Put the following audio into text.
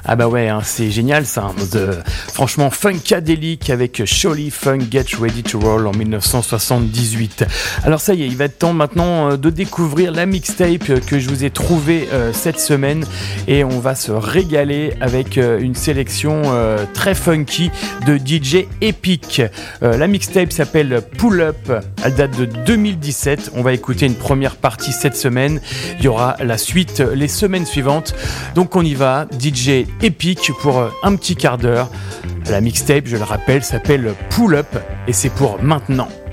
Ah bah ouais, hein, c'est génial ça. Franchement, Funkadelic avec Surely Funk Get Ready to Roll en 1978. Alors ça y est, il va être temps maintenant de découvrir la mixtape que je vous ai trouvée cette semaine et on va se régaler avec une sélection très funky de DJ Epic. La mixtape s'appelle Pull Up, elle date de 2017. On va écouter une première partie cette semaine. Il y aura la suite les semaines suivantes. Donc on y va, DJ Epic pour un petit quart d'heure. La mixtape, je le rappelle, s'appelle Pull Up et c'est pour maintenant.